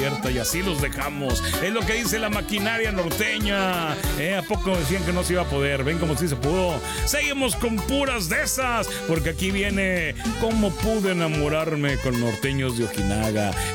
Y así los dejamos. Es lo que dice la maquinaria norteña. ¿A poco decían que no se iba a poder? Ven como si se pudo. Seguimos con puras de esas, porque aquí viene cómo pude enamorarme con norteños de Ojinaga.